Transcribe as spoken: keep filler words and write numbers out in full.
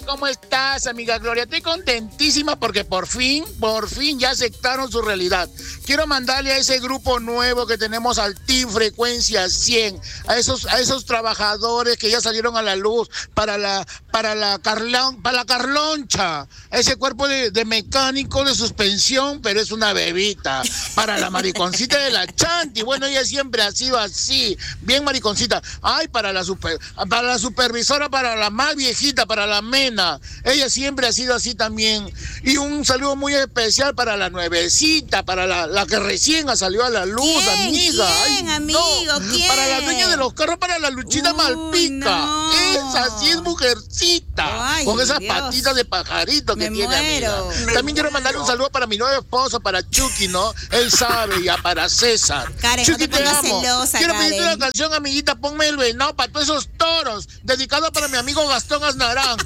¿cómo estás, amiga Gloria? Estoy contentísima porque por fin, por fin ya aceptaron su realidad. Quiero mandarle a ese grupo nuevo que tenemos al Team Frecuencia cien, a esos, a esos trabajadores que ya salieron a la luz para la, para la, Carlon, para la Carloncha, a ese cuerpo de, de mecánico de suspensión, pero es una bebita, para la mariconcita de la Chanti. Bueno, ella siempre ha sido así, bien mariconcita. Ay, para la super, para la supervisora, para la más viejita, para la Mena, ella siempre ha sido así también. Y un saludo muy especial para la nuevecita, para la, la que recién salió a la luz, ¿Quién? amiga. ¿Quién, Ay, amigo? no. ¿Quién? Para la dueña de los carros, para la Luchita Uy, Malpica. no. Esa sí es mujercita. Ay, con esas Dios. patitas de pajarito que Me tiene, muero. amiga. Me También quiero mandarle un saludo para mi nuevo esposo, para Chucky, ¿no? Él sabe, ya para César. Karen, Chucky, no te te pongas amo. celosa, Quiero Karen. pedirte una canción, amiguita. Ponme el venado para todos esos toros. Dedicado para mi amigo Gastón Aznarán.